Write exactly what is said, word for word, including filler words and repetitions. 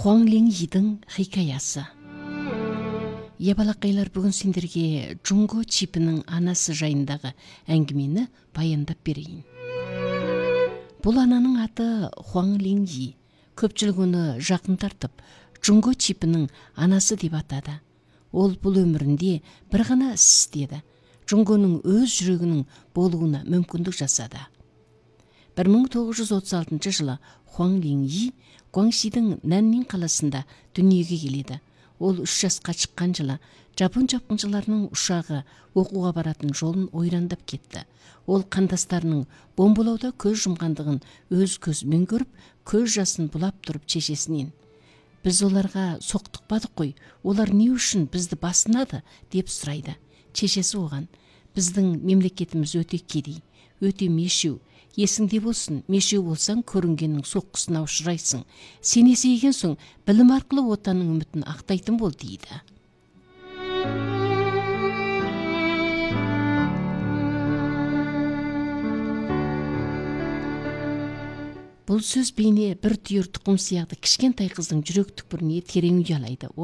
Хуан Линь Йидің хикаясы. Е балақайлар, бүгін сендерге Джунго Чипінің анасы жайындағы әңгімені баяндап берейін. Бұл ананың аты Хуан Линь Йи. Көпшілік оны жақын тартып, Джунго Чипінің анасы деп атады. Ол бұл өмірінде бір ғана іс істеді. Джунгоның өз жүрегінің болуына мүмкіндік жасады. бір мың тоғыз жүз отыз алтыншы жылы Хуан Линь Йи Гуаншидің Наннин қаласында дүниеге келеді. Ол үш жасқа шыққан жылы Жапон шапқыншыларының ұшағы оқуға баратын жолын ойрандап кетті. Ол қандастарының бомбалауда көз жұмғандығын өз көзімен көріп, көз жасын бұлап тұрып шешесінен: "Біз оларға соқтықпадық қой, олар не үшін бізді басынады?" деп сұрайды. Шешесі оған: "Біздің мемлекетіміз өте кедей, өте мешеу. Есіңде болсын, мешеу болсаң көрінгеннің соққысына ұшырайсың. Сен есейген соң білім арқылы отанның үмітін ақтайтын бол" дейді. Бұл сөз бейне бір түйір тұқым сияқты кішкентай қыздың жүрек түкпіріне терең ұялайды.